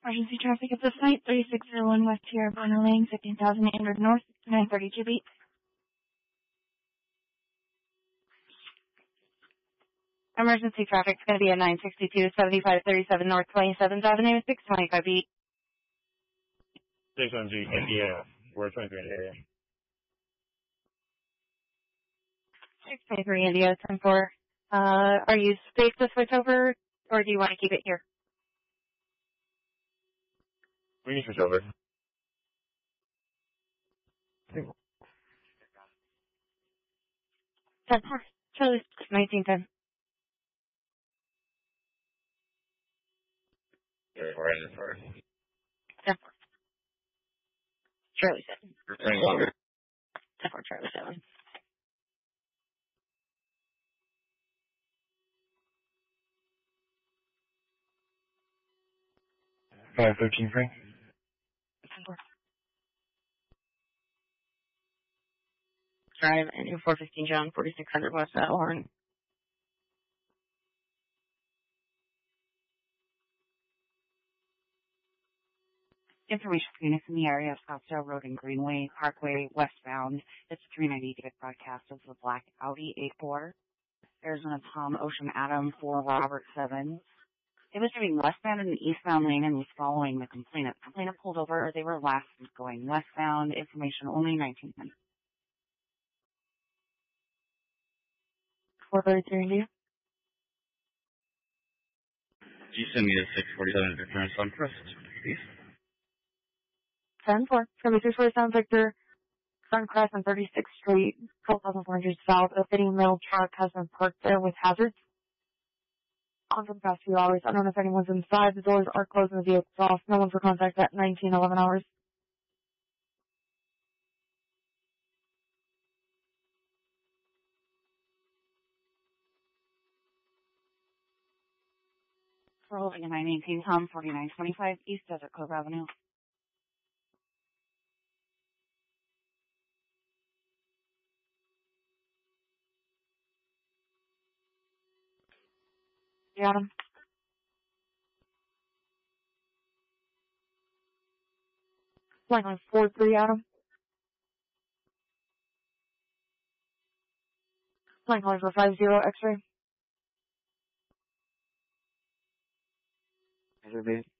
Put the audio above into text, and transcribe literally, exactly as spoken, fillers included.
Emergency traffic at this site, thirty-six oh one West Sierra Bona Lane, fifteen thousand eight hundred North, nine thirty-two beat. Emergency traffic's going to be at nine sixty-two, seventy-five thirty-seven North, twenty-seventh Avenue, six twenty-five beat. six one G, yeah, we're twenty-three in the area. six twenty-three India, ten four. Uh, are you safe to switch over, or do you want to keep it here? We can switch over. ten four, Charlie, nineteen ten. Yeah, we're in the first. ten four. Charlie seven. Returning longer. ten four, Charlie seven. five thirteen, Frank. ten four. Drive and new four fifteen John, forty-six hundred West Saddlehorn. Information for units in the area of Scottsdale Road and Greenway Parkway westbound. It's three ninety David broadcast of the black Audi A four. Arizona Tom Ocean Adam for Robert seven. It was doing westbound in the eastbound lane and was following the complainant. The complainant pulled over, or they were last going westbound. Information only nineteen ten. four thirty-three India. Did you send me a six forty-seven Victor and Suncrest, please? ten four. From six forty-seven Victor, Suncrest on thirty-sixth Street, twelve thousand four hundred south. A fitting middle truck has been parked there with hazards. On for the past few hours. I don't know if anyone's inside. The doors are closed and the vehicle's off. No one for contact at nineteen eleven hours. We're holding a nine eighteen Tom, forty-nine twenty-five East Desert Cove Avenue. You got him? Line on four three, Adam. Line calling for five zero X-ray. Has it been?